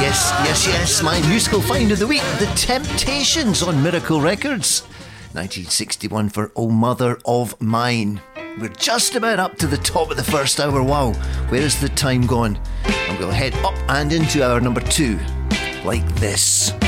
Yes, my musical find of the week, The Temptations on Miracle Records. 1961 for Oh Mother of Mine. We're just about up to the top of the first hour. Wow, where has the time gone? And we'll head up and into hour number 2 like this.